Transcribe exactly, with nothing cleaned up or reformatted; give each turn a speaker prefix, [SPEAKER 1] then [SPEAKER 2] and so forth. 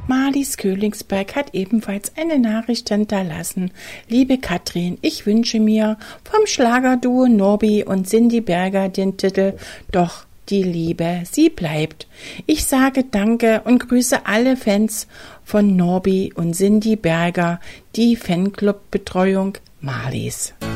[SPEAKER 1] Marlies Königsberg hat ebenfalls eine Nachricht hinterlassen. Liebe Katrin, ich wünsche mir vom Schlagerduo Norbi und Cindy Berger den Titel Doch die Liebe, sie bleibt. Ich sage Danke und grüße alle Fans von Norbi und Cindy Berger, die Fanclub-Betreuung Marlies.